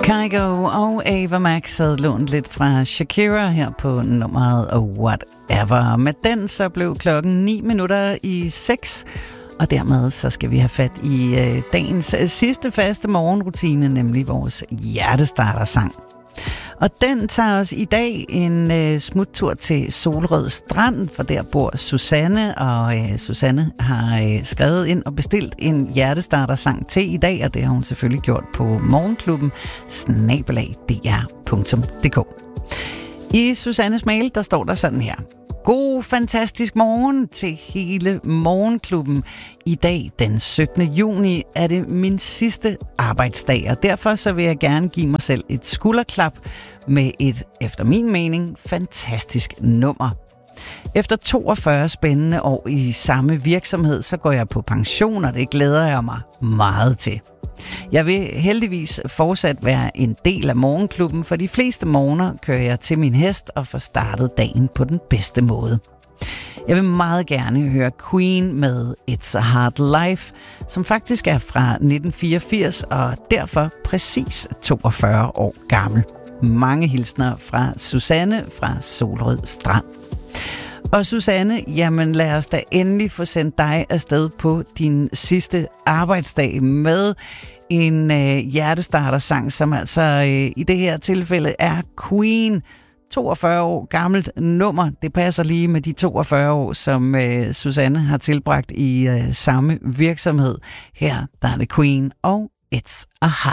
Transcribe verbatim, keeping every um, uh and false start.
Kygo og Ava Max havde lånt lidt fra Shakira her på nummeret Whatever. Med den så blev klokken ni minutter i seks, og dermed så skal vi have fat i øh, dagens øh, sidste faste morgenrutine, nemlig vores hjertestartersang. Og den tager os i dag en øh, smuttur til Solrød Strand, for der bor Susanne, og øh, Susanne har øh, skrevet ind og bestilt en hjertestartersang til i dag, og det har hun selvfølgelig gjort på morgenklubben snabel-a d r punktum d k. I Susannes mail, der står der sådan her: God, fantastisk morgen til hele morgenklubben. I dag, den syttende juni, er det min sidste arbejdsdag, og derfor så vil jeg gerne give mig selv et skulderklap med et, efter min mening, fantastisk nummer. Efter toogfyrre spændende år i samme virksomhed, så går jeg på pension, og det glæder jeg mig meget til. Jeg vil heldigvis fortsat være en del af morgenklubben, for de fleste morgener kører jeg til min hest og får startet dagen på den bedste måde. Jeg vil meget gerne høre Queen med It's a Hard Life, som faktisk er fra nitten fireogfirs og derfor præcis toogfyrre år gammel. Mange hilsner fra Susanne fra Solrød Strand. Og Susanne, jamen lad os da endelig få sendt dig afsted på din sidste arbejdsdag med en øh, hjertestartersang, som altså øh, i det her tilfælde er Queen. toogfyrre år gammelt nummer. Det passer lige med de toogfyrre år, som øh, Susanne har tilbragt i øh, samme virksomhed. Her der er det Queen og It's a Hard